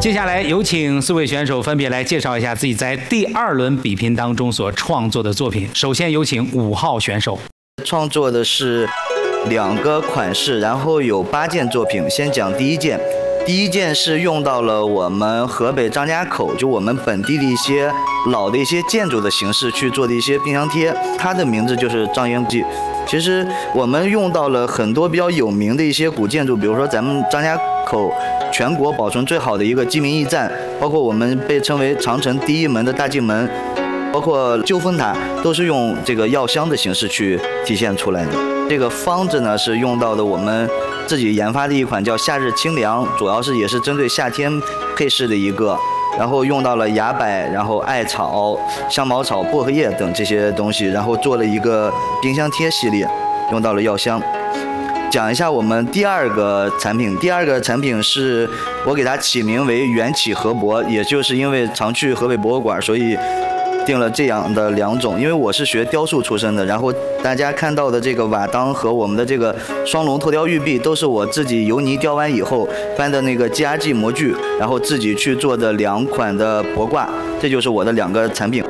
接下来有请4位选手分别来介绍一下自己在第2轮比拼当中所创作的作品。首先有请5号选手。 创作的是2个款式，然后有8件作品。先讲第一件。第一件是用到了我们河北张家口，就我们本地的一些老的一些建筑的形式去做的一些冰箱贴，它的名字就是张英记。其实我们用到了很多比较有名的一些古建筑，比如说咱们张家口全国保存最好的一个鸡鸣驿站，包括我们被称为长城第一门的大镜门，包括旧风塔，都是用这个药香的形式去体现出来的。这个方子呢是用到的我们自己研发的一款叫夏日清凉，主要是也是针对夏天配饰的一个，然后用到了崖柏，然后艾草、香茅草、薄荷叶等这些东西，然后做了一个冰箱贴系列，用到了药香。讲一下我们第2个产品，第2个产品是我给它起名为缘起河伯，也就是因为常去河北博物馆，所以定了这样的2种。因为我是学雕塑出身的，然后大家看到的这个瓦当和我们的这个双龙透雕玉璧都是我自己油泥雕完以后翻的那个 GRG 模具，然后自己去做的2款的帛卦，这就是我的2个产品。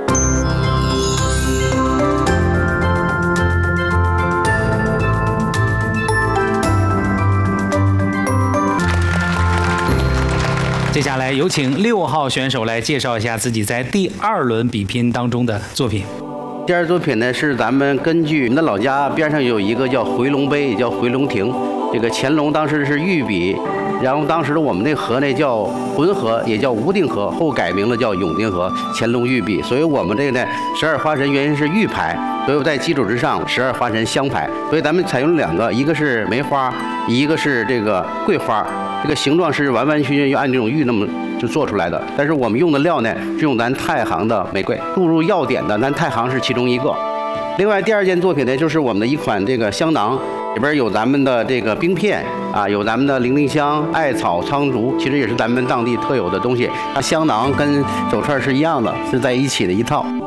接下来有请6号选手来介绍一下自己在第2轮比拼当中的作品。 第2作品呢是咱们根据我们的老家边上有一个叫回龙碑，也叫回龙亭。这个乾隆当时是御笔，然后当时我们那河呢叫浑河，也叫无定河，后改名了叫永定河。乾隆御笔，所以我们这个呢12花神原因是玉牌，所以我在基础之上12花神镶牌，所以咱们采用了2个，一个是梅花，一个是这个桂花。这个形状是完完全全按这种玉那么就做出来的，但是我们用的料呢是用咱太行的玫瑰，注入药典的咱太行是其中一个。另外第2件作品呢就是我们的一款这个香囊，里边有咱们的这个冰片啊，有咱们的零香、艾草、苍竹，其实也是咱们当地特有的东西。它香囊跟手串是一样的，是在一起的一套。